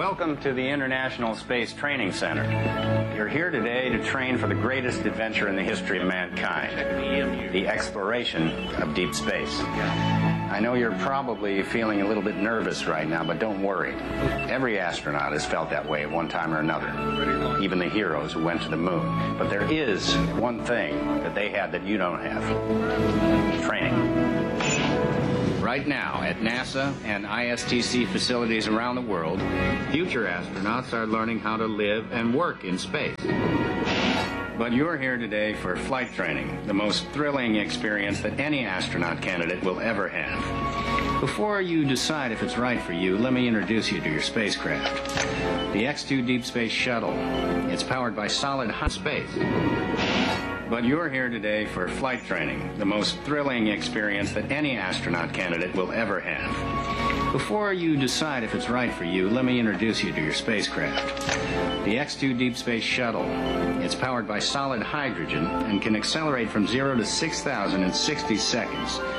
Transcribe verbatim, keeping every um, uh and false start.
Welcome to the International Space Training Center. You're here today to train for the greatest adventure in the history of mankind, the exploration of deep space. I know you're probably feeling a little bit nervous right now, but don't worry. Every astronaut has felt that way at one time or another, even the heroes who went to the moon. But there is one thing that they had that you don't have: training. Right now, at NASA and I S T C facilities around the world, future astronauts are learning how to live and work in space. But you're here today for flight training, the most thrilling experience that any astronaut candidate will ever have. Before you decide if it's right for you, let me introduce you to your spacecraft. The X two Deep Space Shuttle. It's powered by solid hot space. But you're here today for flight training, the most thrilling experience that any astronaut candidate will ever have. Before you decide if it's right for you, let me introduce you to your spacecraft. The X two Deep Space Shuttle. It's powered by solid hydrogen and can accelerate from zero to six thousand in sixty seconds.